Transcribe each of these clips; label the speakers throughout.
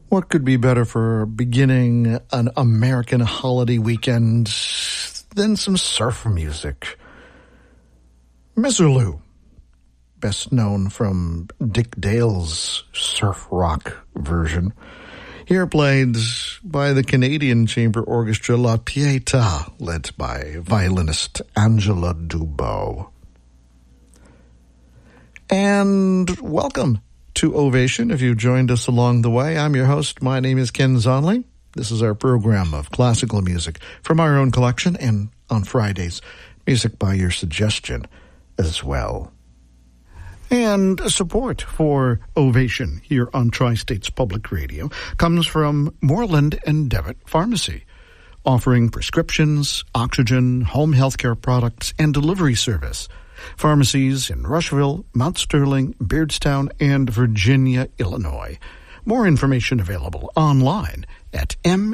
Speaker 1: What could be better for beginning an American holiday weekend than some surf music? Misirlou, best known from Dick Dale's surf rock version, here played by the Canadian chamber orchestra La Pietà, led by violinist Angela Dubois. And welcome to Ovation. If you joined us along the way, I'm your host. My name is Ken Zonley. This is our program of classical music from our own collection, and on Fridays, music by your suggestion as well. And support for Ovation here on Tri-States Public Radio comes from Moreland and Devitt Pharmacy, offering prescriptions, oxygen, home healthcare products, and delivery service. Pharmacies in Rushville, Mount Sterling, Beardstown, and Virginia, Illinois. More information available online at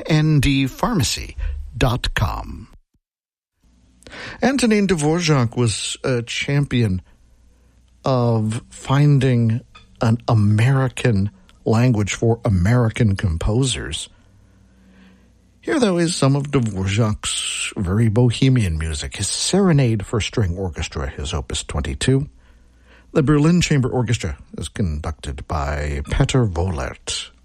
Speaker 1: mndpharmacy.com. Antonin Dvorak was a champion of finding an American language for American composers. Here, though, is some of Dvorak's very bohemian music, his Serenade for String Orchestra, his Opus 22. The Berlin Chamber Orchestra is conducted by Peter Wohlert.